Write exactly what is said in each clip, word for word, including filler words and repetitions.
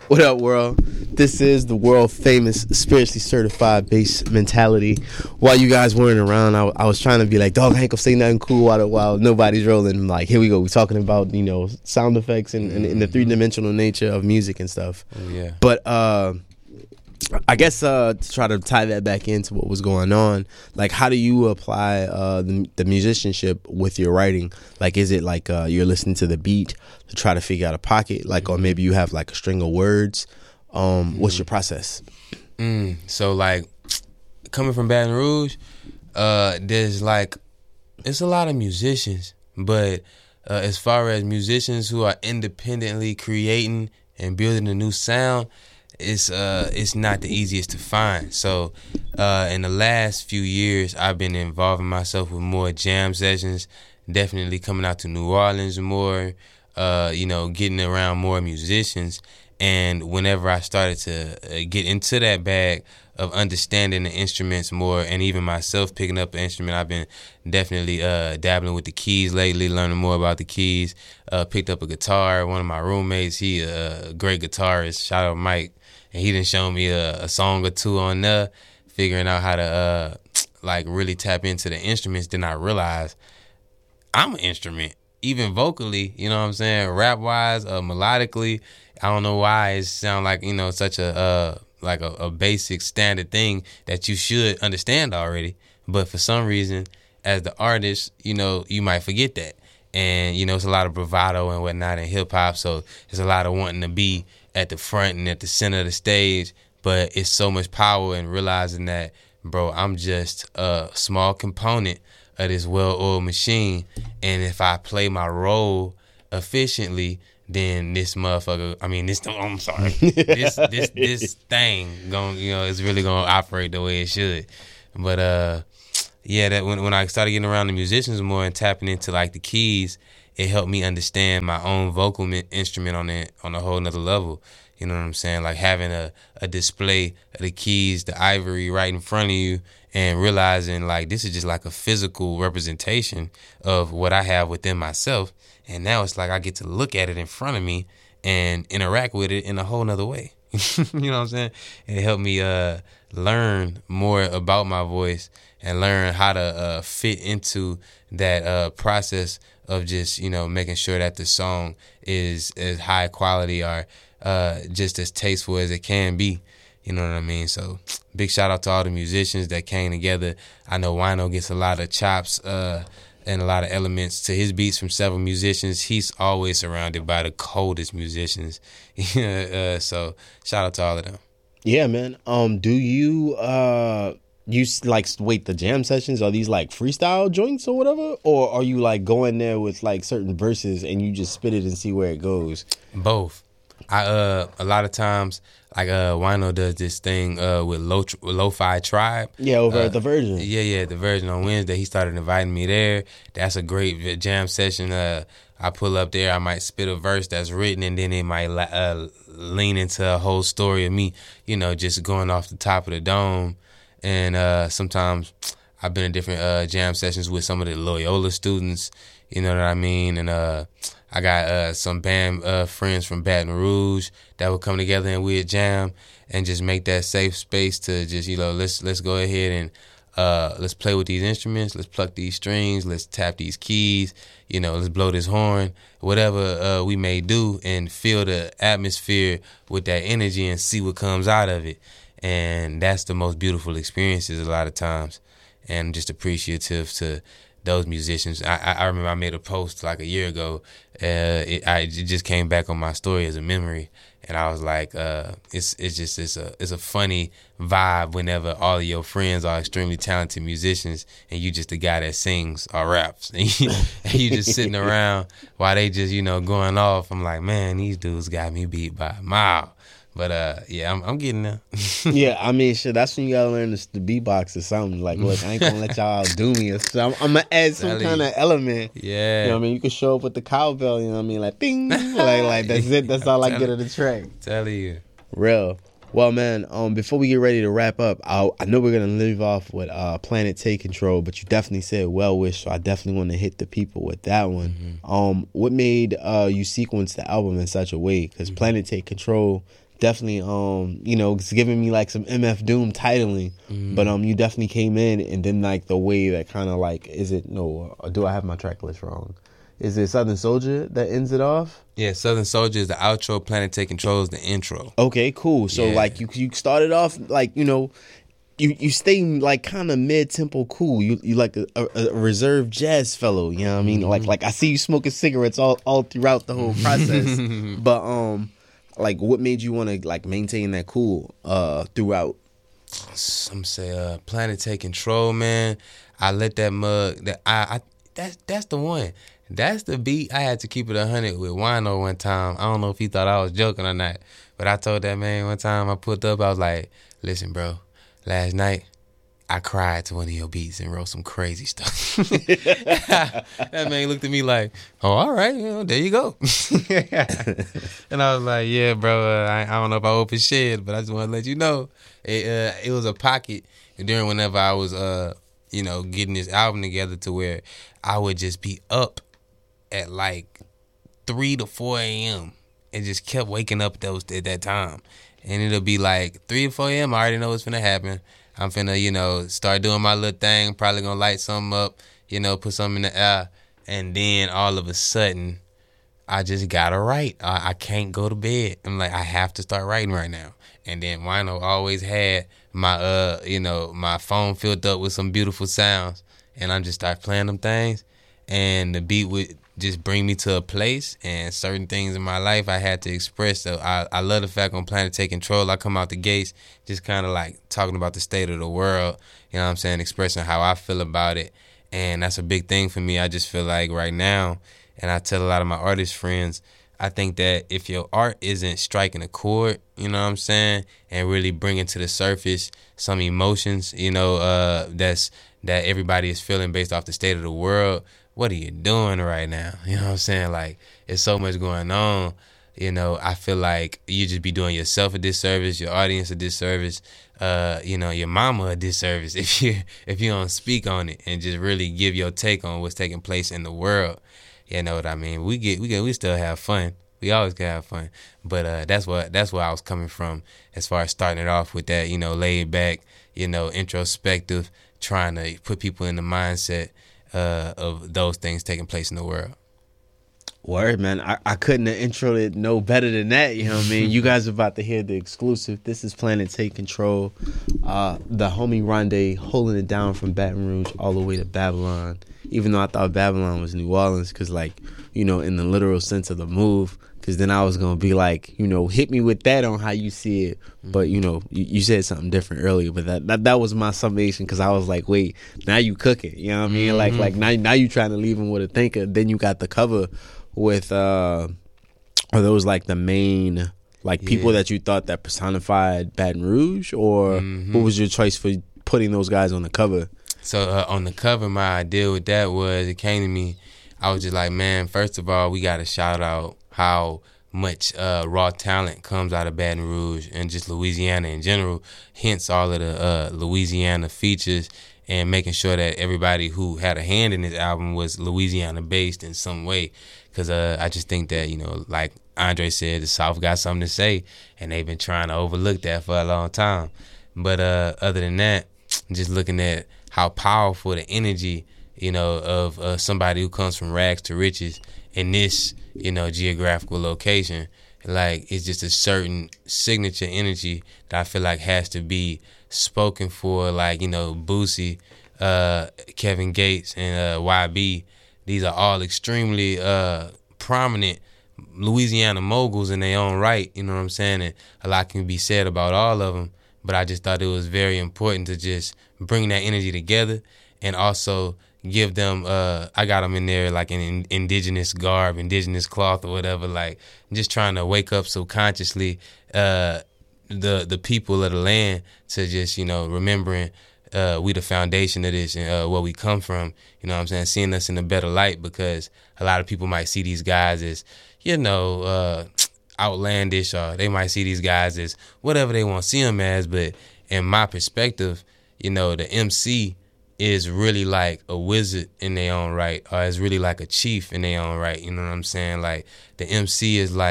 What up, world? This is the world famous spiritually certified bass mentality. While you guys weren't around, I, I was trying to be like, dog, I ain't gonna say nothing cool while, while nobody's rolling. I'm like, here we go. We're talking about, you know, sound effects and, and, and the three dimensional nature of music and stuff. Oh, yeah. But uh, I guess uh, to try to tie that back into what was going on, like, how do you apply uh, the, the musicianship with your writing? Like, is it like uh, you're listening to the beat to try to figure out a pocket, like, or maybe you have like a string of words? Um, mm. What's your process? Mm. So, like, coming from Baton Rouge, uh, there's like, it's a lot of musicians, but uh, as far as musicians who are independently creating and building a new sound, it's uh it's not the easiest to find. So uh in the last few years I've been involving myself with more jam sessions, definitely coming out to New Orleans more, uh you know, getting around more musicians. And whenever I started to uh, get into that bag of understanding the instruments more, and even myself picking up an instrument, I've been definitely uh, dabbling with the keys lately, learning more about the keys. Uh, picked up a guitar. One of my roommates, he a great guitarist. Shout out Mike. And he didn't show me a, a song or two on there, figuring out how to uh, like really tap into the instruments. Then I realized I'm an instrument, even vocally. You know what I'm saying? Rap wise, uh, melodically. I don't know why it sound like, you know, such a uh, like a, a basic standard thing that you should understand already. But for some reason, as the artist, you know, you might forget that. And, you know, it's a lot of bravado and whatnot in hip hop. So there's a lot of wanting to be at the front and at the center of the stage. But it's so much power in realizing that, bro, I'm just a small component of this well-oiled machine. And if I play my role efficiently, then this motherfucker, I mean, this, I'm sorry, this this this thing, going, you know, is really going to operate the way it should. But, uh, yeah, that when when I started getting around the musicians more and tapping into, like, the keys, it helped me understand my own vocal mi- instrument on it on a whole nother level. You know what I'm saying? Like having a, a display of the keys, the ivory right in front of you, and realizing, like, this is just like a physical representation of what I have within myself. And now it's like I get to look at it in front of me and interact with it in a whole nother way. You know what I'm saying? It helped me uh, learn more about my voice and learn how to uh, fit into that uh, process of just, you know, making sure that the song is as high quality or uh, just as tasteful as it can be. You know what I mean? So big shout out to all the musicians that came together. I know Wino gets a lot of chops uh, and a lot of elements to his beats from several musicians. He's always surrounded by the coldest musicians. uh, so shout out to all of them. Yeah, man. Um, do you uh you like wait the jam sessions? Are these like freestyle joints or whatever, or are you like going there with like certain verses and you just spit it and see where it goes? Both. I uh a lot of times like uh Wino does this thing uh with Lo Lo-Fi Tribe. Yeah, over uh, at the Virgin. Yeah, yeah, the Virgin on Wednesday. He started inviting me there. That's a great jam session. Uh, I pull up there. I might spit a verse that's written, and then it might uh, lean into a whole story of me, you know, just going off the top of the dome. And uh, sometimes I've been in different uh, jam sessions with some of the Loyola students. You know what I mean? And uh, I got uh, some band uh, friends from Baton Rouge that would come together and we'd jam and just make that safe space to just, you know, let's let's go ahead and uh, let's play with these instruments, let's pluck these strings, let's tap these keys, you know, let's blow this horn, whatever uh, we may do, and feel the atmosphere with that energy and see what comes out of it. And that's the most beautiful experiences a lot of times. And I'm just appreciative to those musicians. I, I remember I made a post like a year ago. Uh, it, I, it just came back on my story as a memory, and I was like, uh, "It's it's just it's a it's a funny vibe whenever all of your friends are extremely talented musicians, and you just the guy that sings or raps, and you, and you just sitting around while they just you know going off." I'm like, man, these dudes got me beat by a mile. But uh, yeah, I'm, I'm getting there. Yeah, I mean, shit. That's when you gotta learn the, the beatbox or something. Like, look, I ain't gonna let y'all outdo me. Or so I'm, I'm gonna add some kind of element. Yeah, you know what I mean. You can show up with the cowbell. You know what I mean, like ding, like like that's it. That's all I get of the track. Tell you, real. Well, man. Um, before we get ready to wrap up, I, I know we're gonna leave off with uh, Planet Take Control, but you definitely said Well Wish, so I definitely want to hit the people with that one. Mm-hmm. Um, what made uh you sequence the album in such a way? Because mm-hmm. Planet Take Control, definitely, um, you know, it's giving me like some M F Doom titling. Mm-hmm. But um, you definitely came in, and then like the way that kind of like, is it no? Or do I have my track list wrong? Is it Southern Soldier that ends it off? Yeah, Southern Soldier is the outro. Planet Take Control is the intro. Okay, cool. So Yeah. like you you started off like, you know, you you stay like kind of mid tempo cool. You you like a, a, a reserved jazz fellow. You know what I mean? Mm-hmm. Like like I see you smoking cigarettes all all throughout the whole process. But um, like what made you want to like maintain that cool uh throughout? Some say uh, Planet Take Control, man. I let that mug that I, I that's that's the one. That's the beat I had to keep it one hundred with Wino one time. I don't know if he thought I was joking or not, but I told that man one time I pulled up, I was like, listen, bro, last night I cried to one of your beats and wrote some crazy stuff. That man looked at me like, oh, all right, you know, there you go. And I was like, yeah, bro, uh, I, I don't know if I open shit, but I just want to let you know. It, uh, it was a pocket during whenever I was, uh, you know, getting this album together to where I would just be up at like three to four a.m. and just kept waking up those at that time. And it'll be like three or four a.m. I already know what's finna happen. I'm finna, you know, start doing my little thing, probably gonna light something up, you know, put something in the air. And then all of a sudden, I just gotta write. I, I can't go to bed. I'm like, I have to start writing right now. And then Wino always had my, uh, you know, my phone filled up with some beautiful sounds. And I just start playing them things. And the beat would just bring me to a place, and certain things in my life I had to express. So I, I love the fact on Planet Take Control, I come out the gates just kind of like talking about the state of the world, you know what I'm saying, expressing how I feel about it. And that's a big thing for me. I just feel like right now, and I tell a lot of my artist friends, I think that if your art isn't striking a chord, you know what I'm saying, and really bringing to the surface some emotions, you know, uh, that's that everybody is feeling based off the state of the world, what are you doing right now? You know what I'm saying? Like, there's so much going on. You know, I feel like you just be doing yourself a disservice, your audience a disservice, uh, you know, your mama a disservice if you if you don't speak on it and just really give your take on what's taking place in the world. You know what I mean? We get we get we still have fun. We always can have fun. But uh, that's what that's where I was coming from as far as starting it off with that, you know, laid back, you know, introspective, trying to put people in the mindset uh, of those things taking place in the world. Word, man. I, I couldn't have introed it no better than that. You know what I mean? You guys are about to hear the exclusive. This is Planet Take Control. Uh, the homie Rondé holding it down from Baton Rouge all the way to Babylon. Even though I thought Babylon was New Orleans, because, like, you know, in the literal sense of the move, because then I was going to be like, you know, hit me with that on how you see it. But, you know, you, you said something different earlier, but that that, that was my summation, because I was like, wait, now you cooking. You know what I mean? Mm-hmm. Like, like now, now you trying to leave him with a thinker. Then you got the cover with, uh, are those like the main, like, people yeah. that you thought that personified Baton Rouge? Or mm-hmm. what was your choice for putting those guys on the cover? So uh, on the cover, my idea with that was, it came to me, I was just like, man, first of all, we got to shout out how much uh, raw talent comes out of Baton Rouge and just Louisiana in general, hence all of the uh, Louisiana features, and making sure that everybody who had a hand in this album was Louisiana-based in some way. Because uh, I just think that, you know, like Andre said, the South got something to say, and they've been trying to overlook that for a long time. But uh, other than that, just looking at how powerful the energy, you know, of uh, somebody who comes from rags to riches in this, you know, geographical location, like, it's just a certain signature energy that I feel like has to be spoken for. Like, you know, Boosie, uh, Kevin Gates, and uh, Y B, these are all extremely uh, prominent Louisiana moguls in their own right, you know what I'm saying? And a lot can be said about all of them, but I just thought it was very important to just bring that energy together, and also give them, uh, I got them in there like in, in indigenous garb, indigenous cloth or whatever, like just trying to wake up subconsciously uh, the the people of the land to just, you know, remembering uh, we the foundation of this and uh, where we come from, you know what I'm saying, seeing us in a better light, because a lot of people might see these guys as, you know, uh, outlandish, or they might see these guys as whatever they want to see them as, but in my perspective, you know, the M C is really like a wizard in their own right, or is really like a chief in their own right, you know what I'm saying? Like, the M C is like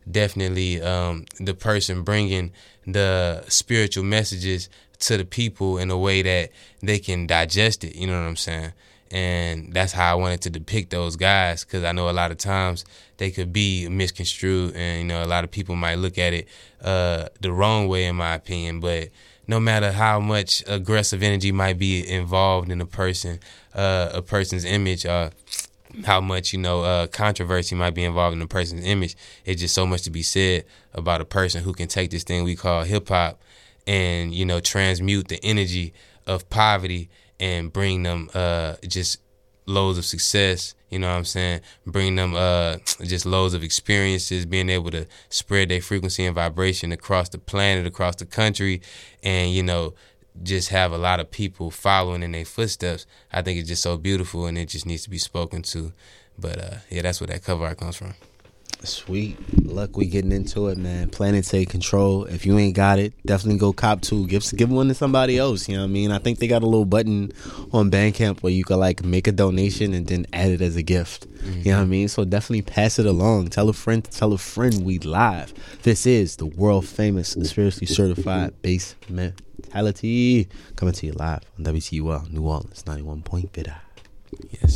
definitely um, the person bringing the spiritual messages to the people in a way that they can digest it. You know what I'm saying? And that's how I wanted to depict those guys, because I know a lot of times they could be misconstrued, and you know a lot of people might look at it uh, the wrong way, in my opinion. But no matter how much aggressive energy might be involved in a person, uh, a person's image, uh, how much you know uh, controversy might be involved in a person's image, it's just so much to be said about a person who can take this thing we call hip hop and you know transmute the energy of poverty and bring them uh, just loads of success, you know what I'm saying? Bring them uh, just loads of experiences, being able to spread their frequency and vibration across the planet, across the country, and, you know, just have a lot of people following in their footsteps. I think it's just so beautiful, and it just needs to be spoken to. But, uh, yeah, that's where that cover art comes from. Sweet. Luck, we getting into it, man. Planet Take Control. If you ain't got it, definitely go cop two. Give give one to somebody else. You know what I mean? I think they got a little button on Bandcamp where you can like make a donation and then add it as a gift. Mm-hmm. You know what I mean? So definitely pass it along. Tell a friend to tell a friend we live. This is the world famous spiritually certified Bass Mentality coming to you live on W T U L New Orleans ninety-one point five. Yes.